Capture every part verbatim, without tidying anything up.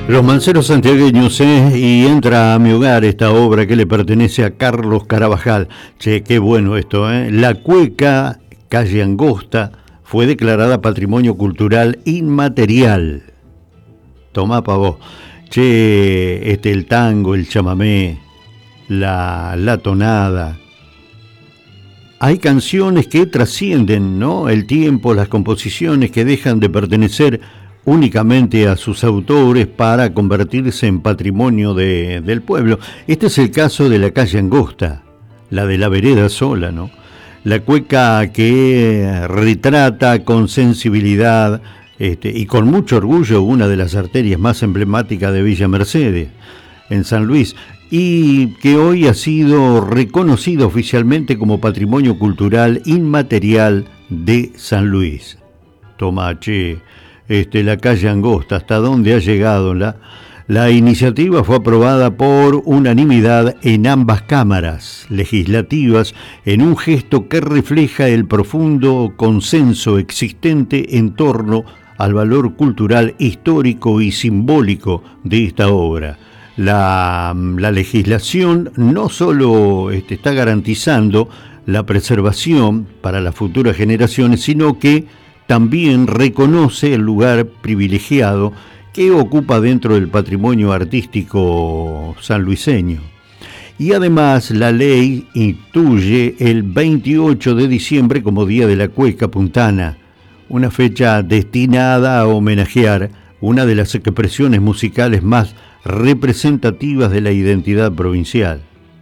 Los Manceros santiagueños, ¿eh? Y entra a mi hogar esta obra que le pertenece a Carlos Carabajal. Che, qué bueno esto, ¿eh? La Cueca, calle Angosta, fue declarada Patrimonio Cultural Inmaterial. Tomá pa' vos. Che, este, el tango, el chamamé, la, la tonada. Hay canciones que trascienden, ¿no?, el tiempo, las composiciones que dejan de pertenecer únicamente a sus autores para convertirse en patrimonio de, del pueblo. Este es el caso de la calle Angosta, la de la vereda sola, ¿no? La cueca que retrata con sensibilidad este, y con mucho orgullo una de las arterias más emblemáticas de Villa Mercedes, en San Luis, y que hoy ha sido reconocido oficialmente como Patrimonio Cultural Inmaterial de San Luis. Toma, che, este, la calle Angosta, ¿hasta dónde ha llegado? La, la iniciativa fue aprobada por unanimidad en ambas cámaras legislativas en un gesto que refleja el profundo consenso existente en torno al valor cultural, histórico y simbólico de esta obra. La, la legislación no solo este, está garantizando la preservación para las futuras generaciones, sino que también reconoce el lugar privilegiado que ocupa dentro del patrimonio artístico sanluiseño. Y además la ley instituye el veintiocho de diciembre como Día de la Cueca Puntana, una fecha destinada a homenajear una de las expresiones musicales más representativas de la identidad provincial.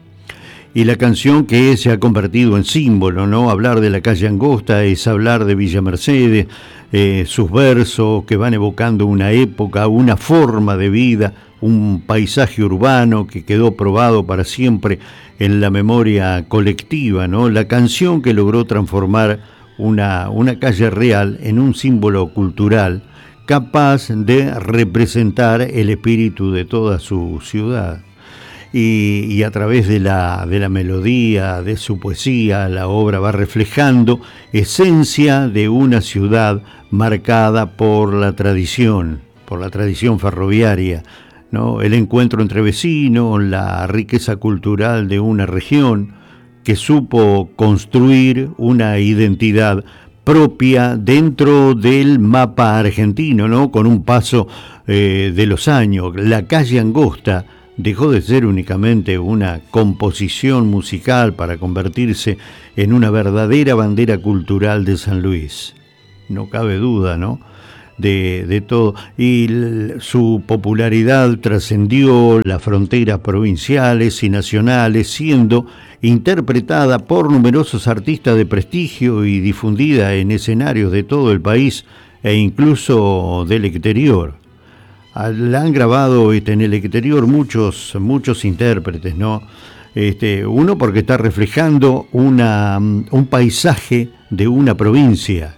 Y la canción que se ha convertido en símbolo, ¿no? Hablar de la calle Angosta es hablar de Villa Mercedes, eh, sus versos que van evocando una época, una forma de vida, un paisaje urbano que quedó probado para siempre en la memoria colectiva, ¿no? La canción que logró transformar una, una calle real en un símbolo cultural capaz de representar el espíritu de toda su ciudad. Y, y a través de la, de la melodía, de su poesía, la obra va reflejando esencia de una ciudad marcada por la tradición, por la tradición ferroviaria, ¿no? El encuentro entre vecinos, la riqueza cultural de una región que supo construir una identidad propia dentro del mapa argentino, ¿no? Con un paso eh, de los años. La calle Angosta dejó de ser únicamente una composición musical para convertirse en una verdadera bandera cultural de San Luis. No cabe duda, ¿no?, de, de todo. Y l- su popularidad trascendió las fronteras provinciales y nacionales, siendo interpretada por numerosos artistas de prestigio y difundida en escenarios de todo el país e incluso del exterior. La han grabado este, en el exterior muchos, muchos intérpretes, ¿no? Este, uno porque está reflejando una, un paisaje de una provincia.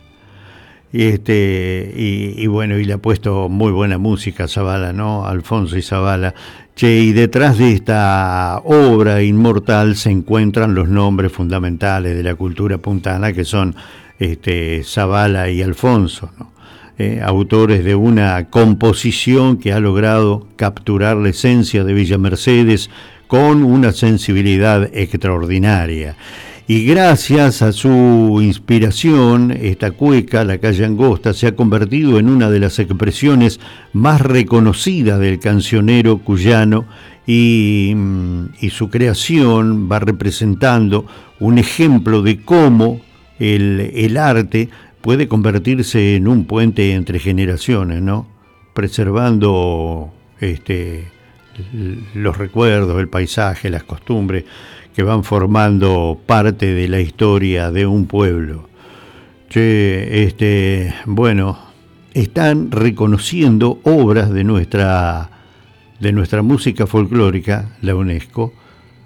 Este, y, y bueno, y le ha puesto muy buena música a Zabala, ¿no? Alfonso y Zabala. Che, y detrás de esta obra inmortal se encuentran los nombres fundamentales de la cultura puntana, que son este, Zabala y Alfonso, ¿no? Eh, autores de una composición que ha logrado capturar la esencia de Villa Mercedes con una sensibilidad extraordinaria. Y gracias a su inspiración, esta cueca, la calle Angosta, se ha convertido en una de las expresiones más reconocidas del cancionero cuyano y, y su creación va representando un ejemplo de cómo el, el arte puede convertirse en un puente entre generaciones, ¿no? Preservando este, los recuerdos, el paisaje, las costumbres que van formando parte de la historia de un pueblo. Che, este, bueno, están reconociendo obras de nuestra, de nuestra música folclórica, la UNESCO,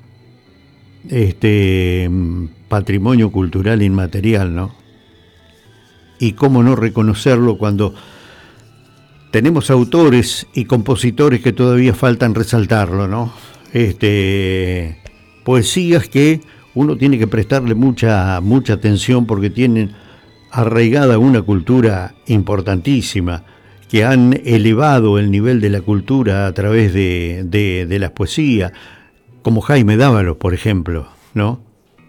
este, patrimonio cultural inmaterial, ¿no? Y cómo no reconocerlo cuando tenemos autores y compositores que todavía faltan resaltarlo, ¿no? Este, poesías que uno tiene que prestarle mucha, mucha atención porque tienen arraigada una cultura importantísima que han elevado el nivel de la cultura a través de, de, de las poesías, como Jaime Dávalos, por ejemplo, ¿no?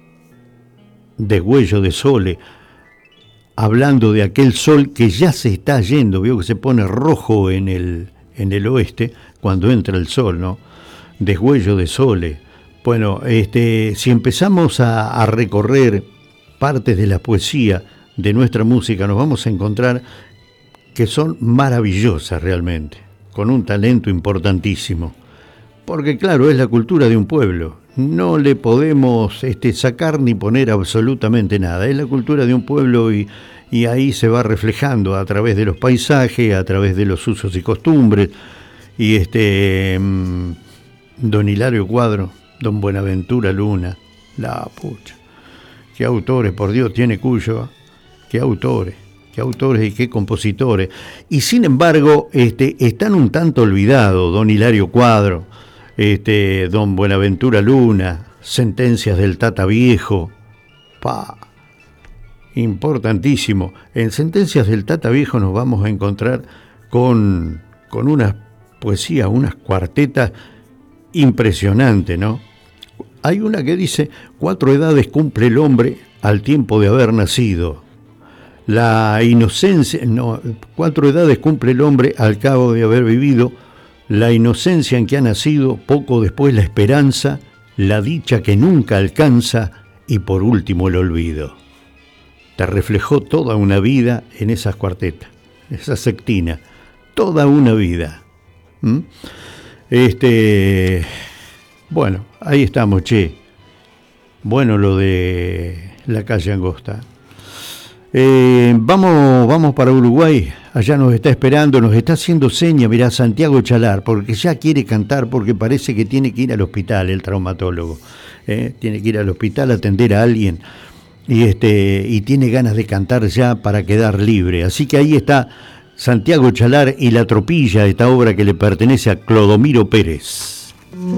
Deshuello de Sole, hablando de aquel sol que ya se está yendo, veo que se pone rojo en el, en el oeste cuando entra el sol, ¿no? Deshuello de Sole. Bueno, este, si empezamos a, a recorrer partes de la poesía de nuestra música, nos vamos a encontrar que son maravillosas realmente, con un talento importantísimo. Porque claro, es la cultura de un pueblo, no le podemos este, sacar ni poner absolutamente nada, es la cultura de un pueblo y, y ahí se va reflejando a través de los paisajes, a través de los usos y costumbres. Y este, mmm, don Hilario Cuadro, don Buenaventura Luna, la pucha, qué autores, por Dios, tiene Cuyo, qué autores. Qué autores y qué compositores. Y sin embargo, este, están un tanto olvidados, don Hilario Cuadro, este, don Buenaventura Luna, Sentencias del Tata Viejo, pa, importantísimo. En Sentencias del Tata Viejo nos vamos a encontrar con, con unas poesías, unas cuartetas impresionantes, ¿no? Hay una que dice, cuatro edades cumple el hombre al tiempo de haber nacido. La inocencia, no, cuatro edades cumple el hombre al cabo de haber vivido, la inocencia en que ha nacido, poco después la esperanza, la dicha que nunca alcanza y por último el olvido. Te reflejó toda una vida en esas cuartetas, esa sectina, toda una vida. ¿Mm? Este, bueno, ahí estamos, che. Bueno, lo de la calle Angosta. Eh, vamos, vamos para Uruguay, allá nos está esperando, nos está haciendo seña, mirá, Santiago Chalar, porque ya quiere cantar, porque parece que tiene que ir al hospital, el traumatólogo, eh, tiene que ir al hospital a atender a alguien, y, este, y tiene ganas de cantar ya para quedar libre, así que ahí está Santiago Chalar y La Tropilla, esta obra que le pertenece a Clodomiro Pérez.